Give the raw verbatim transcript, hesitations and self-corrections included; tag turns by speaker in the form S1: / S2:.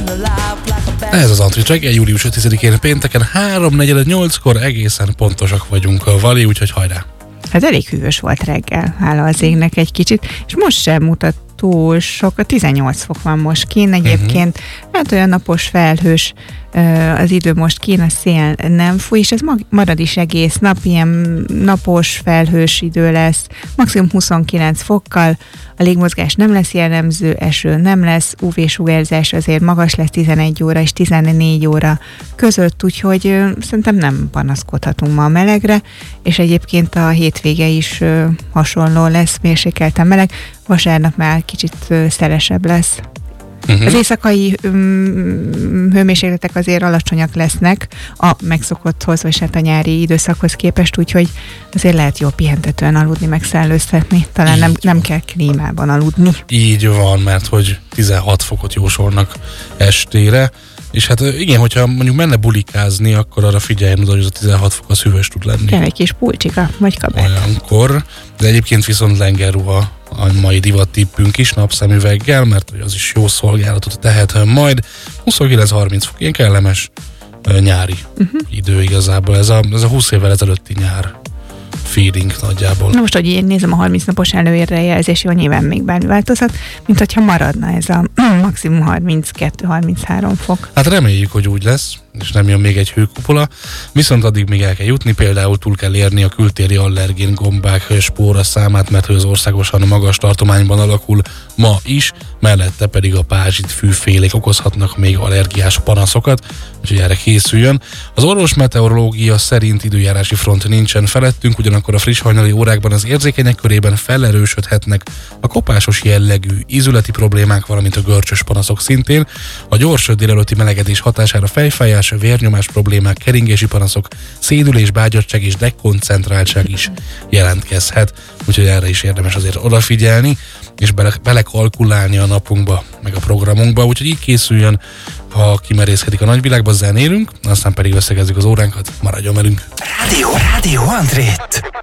S1: Ez az Antrit reggel, július ötödikén pénteken három negyvenöt nyolckor egészen pontosak vagyunk a Vali, úgyhogy hajrá!
S2: Hát elég hűvös volt reggel, hála az égnek egy kicsit, és most sem mutat túl sok, a tizennyolc fok van most kín, egyébként uh-huh. hát olyan napos, felhős az idő most kín, a szél nem fúj, és ez marad is egész nap, ilyen napos, felhős idő lesz, maximum huszonkilenc fokkal, a légmozgás nem lesz jellemző, eső nem lesz, ú vé-sugárzás azért magas lesz tizenegy óra és tizennégy óra között, úgyhogy ö, szerintem nem panaszkodhatunk ma a melegre, és egyébként a hétvége is ö, hasonló lesz, mérsékelten meleg, vasárnap már kicsit ö, szelesebb lesz. Uh-huh. Az éjszakai um, hőmérsékletek azért alacsonyak lesznek a megszokotthoz, vagy hát a nyári időszakhoz képest, úgyhogy azért lehet jól pihentetően aludni, meg szellőztetni. Talán nem, nem kell klímában aludni.
S1: Így van, mert hogy tizenhat fokot jósolnak estére, és hát igen, hogyha mondjuk menne bulikázni, akkor arra figyeljen oda, hogy az a tizenhat fok az hűvös tud lenni.
S2: Kell egy kis pulcsika, vagy kabát.
S1: Olyankor, de egyébként viszont lengerruha a mai divattippünk is napszemüveggel, mert az is jó szolgálatot tehet majd. huszonkilenc harminc fok, ilyen kellemes uh, nyári uh-huh. idő igazából. Ez a, ez a húsz évvel ezelőtti nyár feeling nagyjából.
S2: Na most, hogy én nézem a harminc napos előrejelzés, jó, nyilván még bármi változhat, mint hogyha maradna ez a maximum harminckettő harminchárom fok.
S1: Hát reméljük, hogy úgy lesz, és nem jön még egy hőkupola, viszont addig még el kell jutni, például túl kell érni a kültéri allergén gombák spóra számát, mert az országosan magas tartományban alakul ma is, mellette pedig a pázsit fűfélék okozhatnak még allergiás panaszokat, úgyhogy erre készüljön. Az orvos meteorológia szerint időjárási front nincsen felettünk, ugyanakkor a friss hajnali órákban az érzékenyek körében felerősödhetnek a kopásos jellegű ízületi problémák, valamint a görcsös panaszok szintén. A gyors délelőtti melegedés hatására fejfájás, vérnyomás problémák, keringési panaszok, szédülés, bágyadtság és dekoncentráltság is jelentkezhet, úgyhogy erre is érdemes azért odafigyelni, és bele, belekalkulálni a napunkba, meg a programunkba, úgyhogy így készüljön, ha kimerészkedik a nagyvilágba, zenélünk, aztán pedig összegezzük az óránkat, maradjon velünk!
S3: Rádió, Rádió Antrit!